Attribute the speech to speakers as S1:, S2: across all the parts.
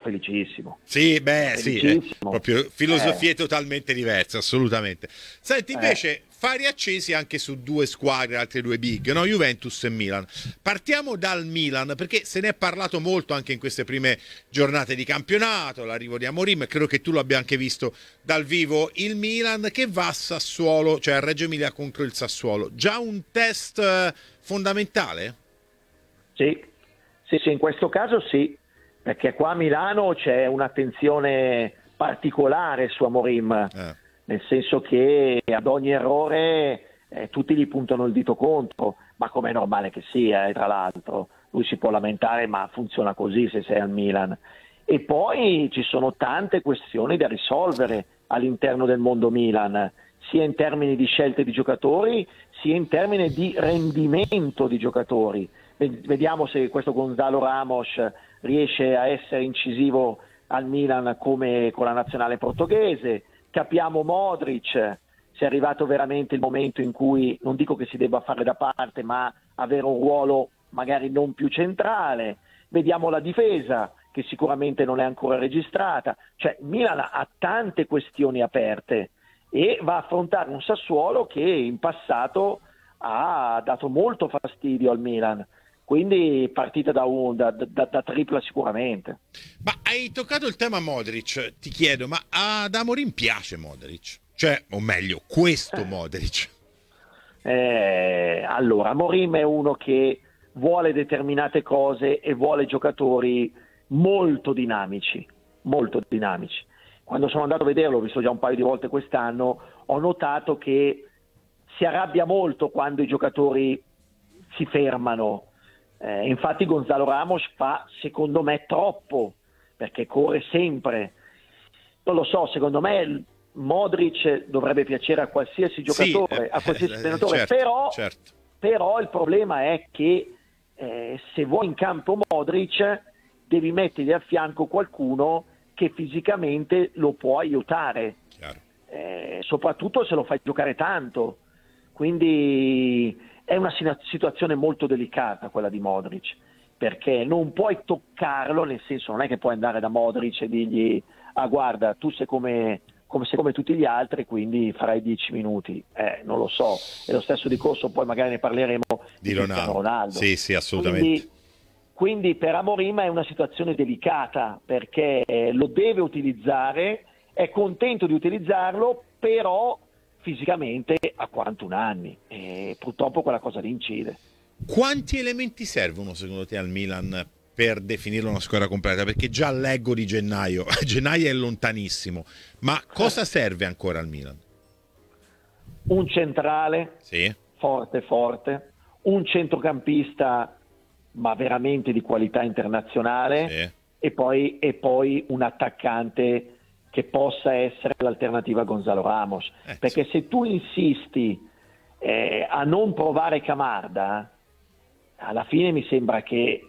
S1: felicissimo.
S2: Sì, beh, sì,
S1: Felicissimo.
S2: proprio filosofie totalmente diverse, assolutamente. Senti, invece, fari accesi anche su due squadre, altre due big, no? Juventus e Milan. Partiamo dal Milan, perché se ne è parlato molto anche in queste prime giornate di campionato, l'arrivo di Amorim, credo che tu lo abbia anche visto dal vivo, il Milan che va a Sassuolo, cioè a Reggio Emilia contro il Sassuolo. Già un test fondamentale?
S1: Sì, sì, sì, in questo caso sì, perché qua a Milano c'è un'attenzione particolare su Amorim, nel senso che ad ogni errore tutti gli puntano il dito contro, ma come è normale che sia, tra l'altro, lui si può lamentare, ma funziona così se sei al Milan. E poi ci sono tante questioni da risolvere all'interno del mondo Milan, sia in termini di scelte di giocatori, sia in termini di rendimento di giocatori. Vediamo se questo Gonzalo Ramos riesce a essere incisivo al Milan come con la nazionale portoghese. Capiamo Modric, se è arrivato veramente il momento in cui, non dico che si debba fare da parte, ma avere un ruolo magari non più centrale. Vediamo la difesa, che sicuramente non è ancora registrata. Cioè Milan ha tante questioni aperte e va a affrontare un Sassuolo che in passato ha dato molto fastidio al Milan. Quindi partita da tripla sicuramente.
S2: Ma hai toccato il tema Modric, ti chiedo, ma ad Amorim piace Modric? Cioè, o meglio, questo Modric?
S1: Allora, Amorim è uno che vuole determinate cose e vuole giocatori molto dinamici, molto dinamici. Quando sono andato a vederlo, ho visto già un paio di volte quest'anno, ho notato che si arrabbia molto quando i giocatori si fermano. Infatti Gonzalo Ramos fa, secondo me, troppo, perché corre sempre. Non lo so, secondo me Modric dovrebbe piacere a qualsiasi giocatore, a qualsiasi allenatore,
S2: certo.
S1: Però il problema è che se vuoi in campo Modric devi mettergli a fianco qualcuno che fisicamente lo può aiutare, soprattutto se lo fai giocare tanto. Quindi è una situazione molto delicata quella di Modric, perché non puoi toccarlo, nel senso non è che puoi andare da Modric e dirgli guarda, tu sei come tutti gli altri, quindi farai 10 minuti. Non lo so, è lo stesso discorso, poi magari ne parleremo di Ronaldo.
S2: Sì, assolutamente.
S1: Quindi per Amorim è una situazione delicata, perché lo deve utilizzare, è contento di utilizzarlo, però fisicamente ha 41 anni e purtroppo quella cosa lì incide.
S2: Quanti elementi servono secondo te al Milan per definirlo una squadra completa? Perché già leggo di gennaio, gennaio è lontanissimo, ma cosa serve ancora al Milan?
S1: Un centrale forte, un centrocampista ma veramente di qualità internazionale, e poi un attaccante che possa essere l'alternativa a Gonzalo Ramos, perché se tu insisti a non provare Camarda, alla fine mi sembra che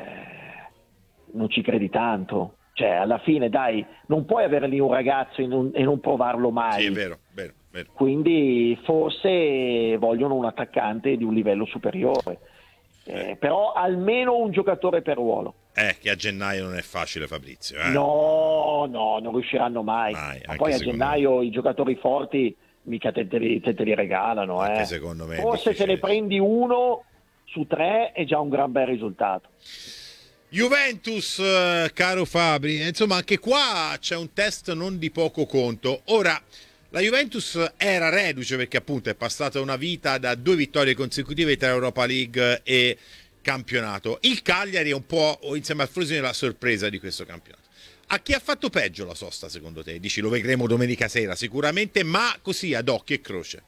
S1: non ci credi tanto. Cioè alla fine dai, non puoi avere lì un ragazzo e non provarlo mai.
S2: Sì, è vero.
S1: Quindi forse vogliono un attaccante di un livello superiore, però almeno un giocatore per ruolo.
S2: Che a gennaio non è facile, Fabrizio.
S1: No, non riusciranno mai. Ma poi a gennaio i giocatori forti mica te li regalano.
S2: Secondo me
S1: forse se ne prendi uno su 3 è già un gran bel risultato.
S2: Juventus, caro Fabri, insomma anche qua c'è un test non di poco conto. Ora, la Juventus era reduce perché appunto è passata una vita da 2 vittorie consecutive tra Europa League e campionato. Il Cagliari è un po' insieme al Frosinone la sorpresa di questo campionato. A chi ha fatto peggio la sosta secondo te? Dici lo vedremo domenica sera sicuramente, ma così ad occhio e croce.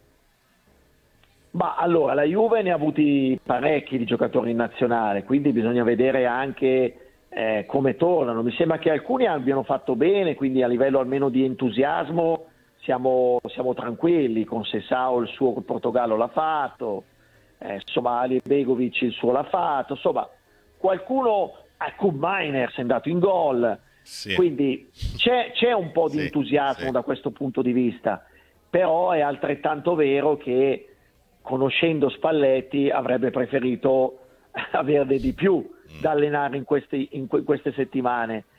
S1: Ma allora la Juve ne ha avuti parecchi di giocatori in nazionale, quindi bisogna vedere anche come tornano. Mi sembra che alcuni abbiano fatto bene, quindi a livello almeno di entusiasmo siamo tranquilli. Con Sessao il suo col Portogallo l'ha fatto, insomma Ali Begovic il suo l'ha fatto, insomma qualcuno, Kub Miners è andato in gol, quindi c'è un po' di entusiasmo da questo punto di vista, però è altrettanto vero che conoscendo Spalletti avrebbe preferito averne di più da allenare in queste settimane,